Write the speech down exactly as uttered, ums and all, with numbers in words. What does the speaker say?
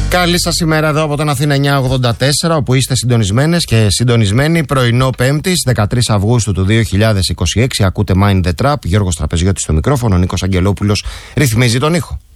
Καλή σας ημέρα εδώ από τον Αθήνα εννιακόσια ογδόντα τέσσερα, όπου είστε συντονισμένες και συντονισμένοι. Πρωινό Πέμπτης, δεκατρείς Αυγούστου του δύο χιλιάδες είκοσι έξι. Ακούτε Mind the Trap. Γιώργος Τραπεζιώτης στο μικρόφωνο, Νίκος Αγγελόπουλος ρυθμίζει τον ήχο.